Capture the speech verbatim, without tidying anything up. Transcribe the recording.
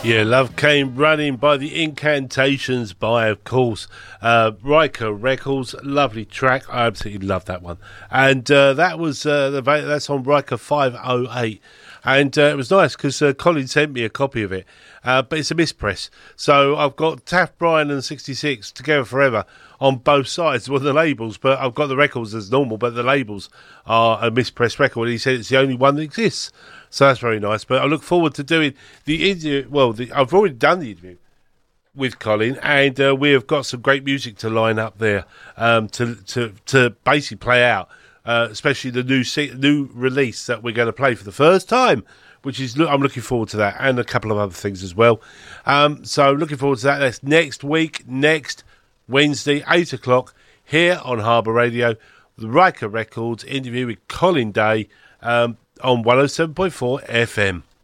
Yeah, Love Came Running by the Incantations by, of course, uh, Riker Records. Lovely track. I absolutely love that one. And uh, that was uh, the that's on Riker five oh eight. And uh, it was nice because uh, Colin sent me a copy of it. Uh, but it's a mispress. So I've got Taft Bryan and sixty-six Together Forever on both sides, well, the labels, but I've got the records as normal, but the labels are a mispress record. He said it's the only one that exists. So that's very nice. But I look forward to doing the interview. Well, the, I've already done the interview with Colin, and uh, we have got some great music to line up there um, to, to, to basically play out, uh, especially the new new release that we're going to play for the first time. Which is, I'm looking forward to that, and a couple of other things as well. Um, so looking forward to that. That's next week, next Wednesday, eight o'clock, here on Harbour Radio, the Riker Records interview with Colin Day um, on one oh seven point four F M.